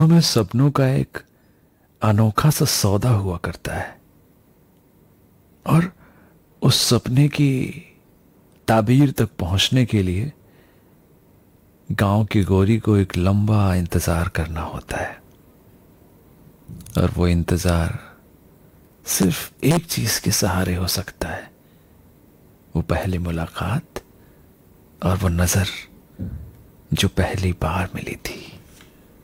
में सपनों का एक अनोखा सा सौदा हुआ करता है। और उस सपने की ताबीर तक पहुंचने के लिए गांव की गोरी को एक लंबा इंतजार करना होता है। और वो इंतजार सिर्फ एक चीज के सहारे हो सकता है, वो पहली मुलाकात और वो नजर जो पहली बार मिली थी।